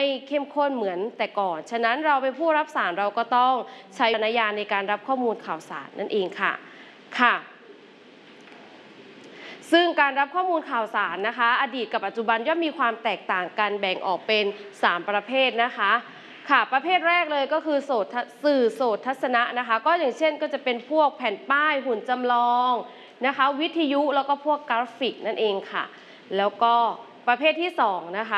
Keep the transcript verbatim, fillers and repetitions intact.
เข้มข้นเหมือนแต่ก่อนฉะนั้นเราเป็นผู้รับสารเราก็ต้องใช้วิจารณญาณในการรับข้อมูลข่าวสารนั่นเองค่ะค่ะซึ่งการรับข้อมูลข่าวสารนะคะอดีตกับปัจจุบันย่อมมีความแตกต่างกันแบ่งออกเป็นสามประเภทนะคะค่ะประเภทแรกเลยก็คือโสตสื่อโสตทัศนะนะคะก็อย่างเช่นก็จะเป็นพวกแผ่นป้ายหุ่นจำลองนะคะวิทยุแล้วก็พวกกราฟิกนั่นเองค่ะแล้วก็ประเภทที่สองนะคะ